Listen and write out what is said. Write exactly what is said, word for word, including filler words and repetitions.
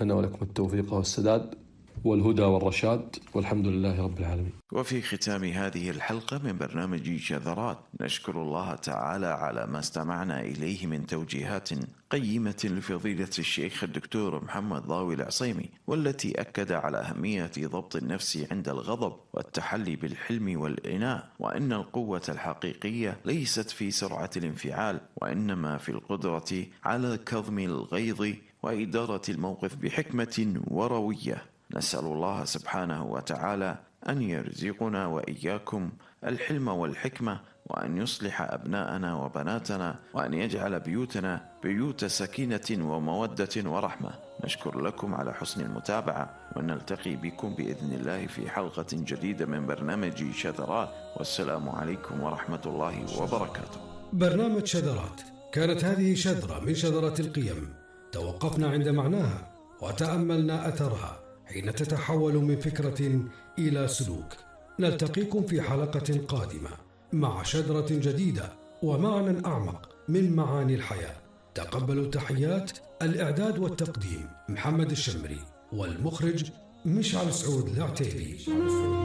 لنا ولكم التوفيق والسداد والهدى والرشاد، والحمد لله رب العالمين. وفي ختام هذه الحلقة من برنامج شذرات نشكر الله تعالى على ما استمعنا إليه من توجيهات قيمة لفضيلة الشيخ الدكتور محمد ضاوي العصيمي، والتي أكد على أهمية ضبط النفس عند الغضب والتحلي بالحلم والإناء، وأن القوة الحقيقية ليست في سرعة الانفعال، وإنما في القدرة على كظم الغيظ وإدارة الموقف بحكمة وروية. نسأل الله سبحانه وتعالى أن يرزقنا وإياكم الحلم والحكمة، وأن يصلح أبناءنا وبناتنا، وأن يجعل بيوتنا بيوت سكينة ومودة ورحمة. نشكر لكم على حسن المتابعة، ونلتقي بكم بإذن الله في حلقة جديدة من برنامج شذرات، والسلام عليكم ورحمة الله وبركاته. برنامج شذرات كانت هذه شذرة من شذرات القيم، توقفنا عند معناها وتأملنا أثرها حين تتحول من فكرة إلى سلوك. نلتقيكم في حلقة قادمة مع شذرة جديدة ومعنى أعمق من معاني الحياة. تقبلوا تحيات الإعداد والتقديم محمد الشمري، والمخرج مشعل سعود العتيبي.